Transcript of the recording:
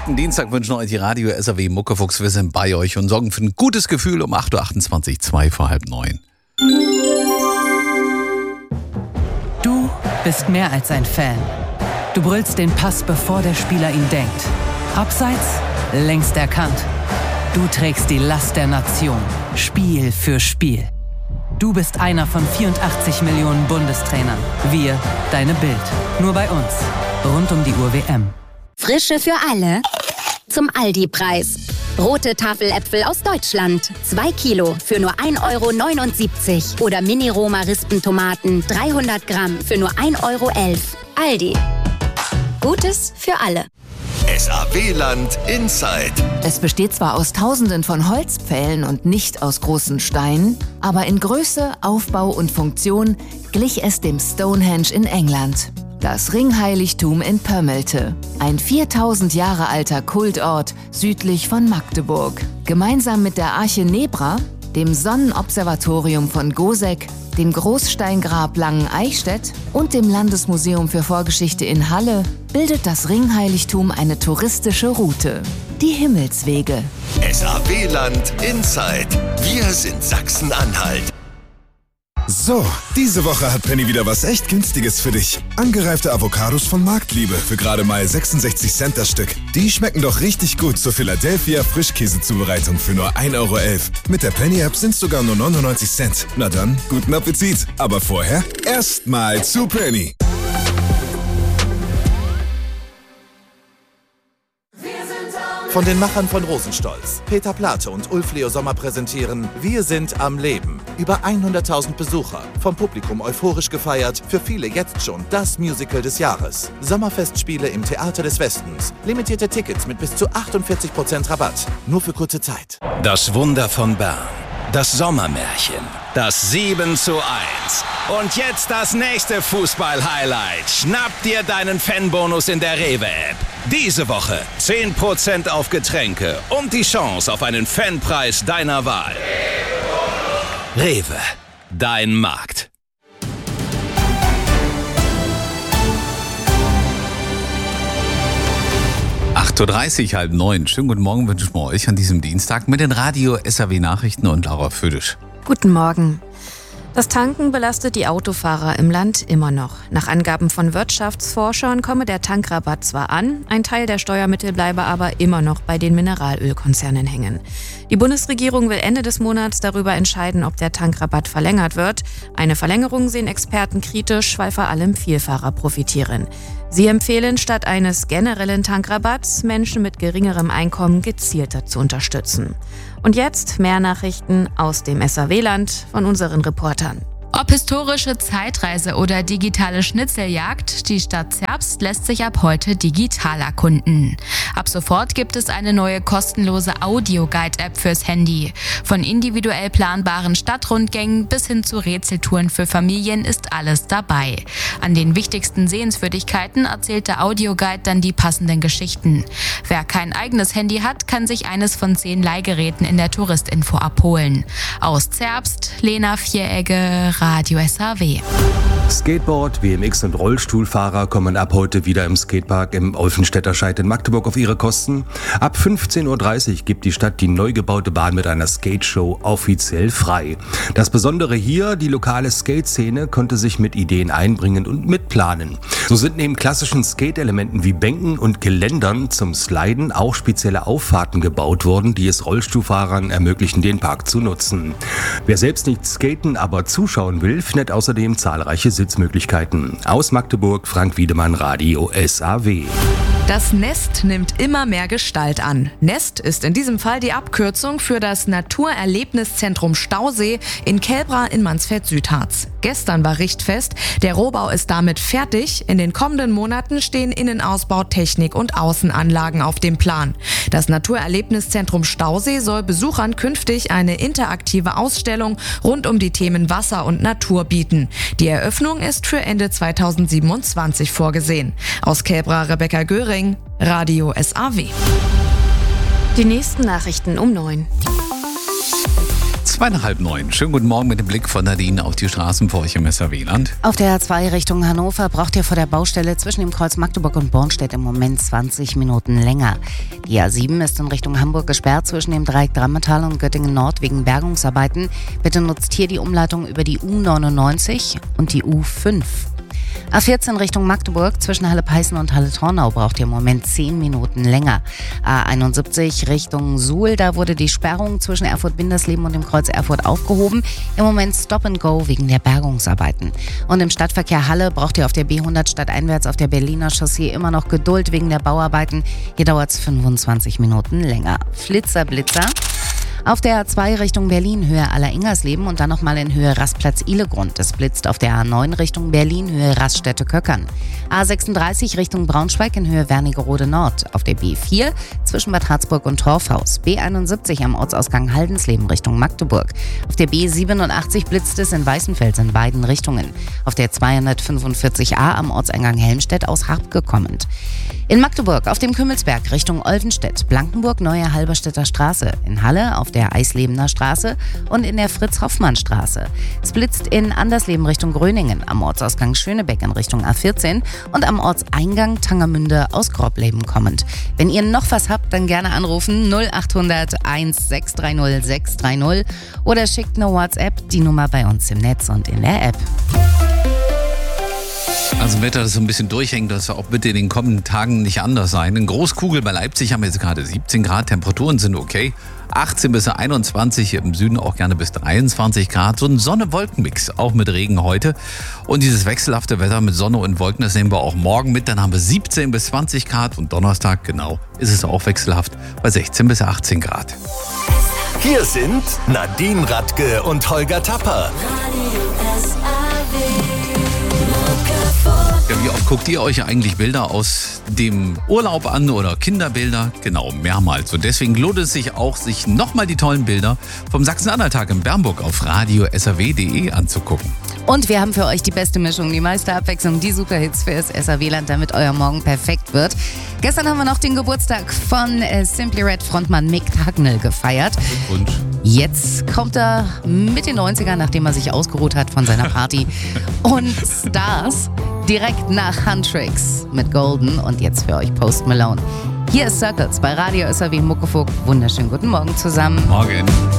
perfekten Dienstag wünschen euch die Radio SAW Muckefuchs. Wir sind bei euch und sorgen für ein gutes Gefühl um 8.28 Uhr, 2 vor halb 9. Du bist mehr als ein Fan. Du brüllst den Pass, bevor der Spieler ihn denkt. Abseits, längst erkannt. Du trägst die Last der Nation, Spiel für Spiel. Du bist einer von 84 Millionen Bundestrainern. Wir, deine Bild. Nur bei uns. Rund um die Uhr WM. Frische für alle zum Aldi-Preis. Rote Tafeläpfel aus Deutschland. 2 Kilo für nur 1,79 € oder Mini-Roma-Rispentomaten 300 Gramm für nur 1,11 €. Aldi. Gutes für alle. SAW-Land Inside. Es besteht zwar aus Tausenden von Holzpfählen und nicht aus großen Steinen, aber in Größe, Aufbau und Funktion glich es dem Stonehenge in England. Das Ringheiligtum in Pömmelte, ein 4000 Jahre alter Kultort südlich von Magdeburg. Gemeinsam mit der Arche Nebra, dem Sonnenobservatorium von Goseck, dem Großsteingrab Langen-Eichstätt und dem Landesmuseum für Vorgeschichte in Halle bildet das Ringheiligtum eine touristische Route. Die Himmelswege. SAW-Land Inside. Wir sind Sachsen-Anhalt. So, diese Woche hat Penny wieder was echt Günstiges für dich. Angereifte Avocados von Marktliebe für gerade mal 66 Cent das Stück. Die schmecken doch richtig gut zur Philadelphia Frischkäsezubereitung für nur 1,11 €. Mit der Penny-App sind's sogar nur 99 Cent. Na dann, guten Appetit. Aber vorher erstmal zu Penny. Von den Machern von Rosenstolz, Peter Plate und Ulf Leo Sommer präsentieren Wir sind am Leben. Über 100.000 Besucher, vom Publikum euphorisch gefeiert, für viele jetzt schon das Musical des Jahres. Sommerfestspiele im Theater des Westens, limitierte Tickets mit bis zu 48% Rabatt, nur für kurze Zeit. Das Wunder von Bern, das Sommermärchen, das 7:1. Und jetzt das nächste Fußball-Highlight. Schnapp dir deinen Fanbonus in der Rewe-App. Diese Woche 10% auf Getränke und die Chance auf einen Fanpreis deiner Wahl. Rewe, dein Markt. Uhr, halb 9. Schönen guten Morgen wünschen wir euch an diesem Dienstag mit den Radio SAW Nachrichten und Laura Födisch. Guten Morgen. Das Tanken belastet die Autofahrer im Land immer noch. Nach Angaben von Wirtschaftsforschern komme der Tankrabatt zwar an, ein Teil der Steuermittel bleibe aber immer noch bei den Mineralölkonzernen hängen. Die Bundesregierung will Ende des Monats darüber entscheiden, ob der Tankrabatt verlängert wird. Eine Verlängerung sehen Experten kritisch, weil vor allem Vielfahrer profitieren. Sie empfehlen, statt eines generellen Tankrabatts Menschen mit geringerem Einkommen gezielter zu unterstützen. Und jetzt mehr Nachrichten aus dem SAW-Land von unseren Reportern. Ob historische Zeitreise oder digitale Schnitzeljagd, die Stadt Zerbst lässt sich ab heute digital erkunden. Ab sofort gibt es eine neue kostenlose Audio-Guide-App fürs Handy. Von individuell planbaren Stadtrundgängen bis hin zu Rätseltouren für Familien ist alles dabei. An den wichtigsten Sehenswürdigkeiten erzählt der Audio-Guide dann die passenden Geschichten. Wer kein eigenes Handy hat, kann sich eines von 10 Leihgeräten in der Touristinfo abholen. Aus Zerbst, Lena Vieregge, Radio SAW. Skateboard, BMX und Rollstuhlfahrer kommen ab heute wieder im Skatepark im Olfenstädter Scheid in Magdeburg auf ihre Kosten. Ab 15:30 Uhr gibt die Stadt die neu gebaute Bahn mit einer Skateshow offiziell frei. Das Besondere hier, die lokale Skate-Szene konnte sich mit Ideen einbringen und mitplanen. So sind neben klassischen Skate-Elementen wie Bänken und Geländern zum Sliden auch spezielle Auffahrten gebaut worden, die es Rollstuhlfahrern ermöglichen, den Park zu nutzen. Wer selbst nicht skaten, aber zuschauen will, findet außerdem zahlreiche Sitzmöglichkeiten. Aus Magdeburg, Frank Wiedemann, Radio SAW. Das Nest nimmt immer mehr Gestalt an. Nest ist in diesem Fall die Abkürzung für das Naturerlebniszentrum Stausee in Kelbra in Mansfeld-Südharz. Gestern war richtfest, der Rohbau ist damit fertig. In den kommenden Monaten stehen Innenausbau, Technik und Außenanlagen auf dem Plan. Das Naturerlebniszentrum Stausee soll Besuchern künftig eine interaktive Ausstellung rund um die Themen Wasser und Natur bieten. Die Eröffnung ist für Ende 2027 vorgesehen. Aus Kelbra Rebecca Göring, Radio SAW. Die nächsten Nachrichten um 9. 8:02. Schönen guten Morgen mit dem Blick von Nadine auf die Straßen für euch im SAW-Land. Auf der A2 Richtung Hannover braucht ihr vor der Baustelle zwischen dem Kreuz Magdeburg und Bornstedt im Moment 20 Minuten länger. Die A7 ist in Richtung Hamburg gesperrt zwischen dem Dreieck Drammental und Göttingen Nord wegen Bergungsarbeiten. Bitte nutzt hier die Umleitung über die U99 und die U5. A14 Richtung Magdeburg zwischen Halle-Peißen und Halle-Tornau braucht ihr im Moment 10 Minuten länger. A71 Richtung Suhl, da wurde die Sperrung zwischen Erfurt-Bindersleben und dem Kreuz Erfurt aufgehoben. Im Moment Stop and Go wegen der Bergungsarbeiten. Und im Stadtverkehr Halle braucht ihr auf der B100 stadteinwärts auf der Berliner Chaussee immer noch Geduld wegen der Bauarbeiten. Hier dauert es 25 Minuten länger. Blitzer. Auf der A2 Richtung Berlin, Höhe Aller-Ingersleben und dann nochmal in Höhe Rastplatz-Ihlegrund. Es blitzt auf der A9 Richtung Berlin, Höhe Raststätte-Köckern. A36 Richtung Braunschweig in Höhe Wernigerode Nord. Auf der B4 zwischen Bad Harzburg und Torfhaus. B71 am Ortsausgang Haldensleben Richtung Magdeburg. Auf der B87 blitzt es in Weißenfels in beiden Richtungen. Auf der 245a am Ortseingang Helmstedt aus Harpke kommend. In Magdeburg auf dem Kümmelsberg Richtung Olvenstedt, Blankenburg Neue Halberstädter Straße, in Halle auf der Eislebener Straße und in der Fritz-Hoffmann-Straße. Es blitzt in Andersleben Richtung Gröningen, am Ortsausgang Schönebeck in Richtung A14 und am Ortseingang Tangermünde aus Grobleben kommend. Wenn ihr noch was habt, dann gerne anrufen 0800 1630 630 oder schickt eine WhatsApp, die Nummer bei uns im Netz und in der App. Also Wetter, das so ein bisschen durchhängt, das soll auch bitte in den kommenden Tagen nicht anders sein. In Großkugel bei Leipzig haben wir jetzt gerade 17 Grad, Temperaturen sind okay. 18 bis 21, im Süden auch gerne bis 23 Grad. So ein Sonne-Wolken-Mix, auch mit Regen heute. Und dieses wechselhafte Wetter mit Sonne und Wolken, das nehmen wir auch morgen mit. Dann haben wir 17 bis 20 Grad und Donnerstag, genau, ist es auch wechselhaft bei 16 bis 18 Grad. Hier sind Nadine Radke und Holger Tapper. Ja, wie oft guckt ihr euch eigentlich Bilder aus dem Urlaub an oder Kinderbilder? Genau, mehrmals. Und deswegen lohnt es sich auch, sich nochmal die tollen Bilder vom Sachsen-Anhalt-Tag in Bernburg auf radio-saw.de anzugucken. Und wir haben für euch die beste Mischung, die meiste Abwechslung, die Superhits für das SAW-Land, damit euer Morgen perfekt wird. Gestern haben wir noch den Geburtstag von Simply Red Frontmann Mick Hucknall gefeiert. Glückwunsch. Jetzt kommt er mit den 90ern, nachdem er sich ausgeruht hat von seiner Party. Und Stars direkt nach Huntrix mit Golden und jetzt für euch Post Malone. Hier ist Circles bei Radio SAW Muckefuck. Wunderschönen guten Morgen zusammen. Morgen.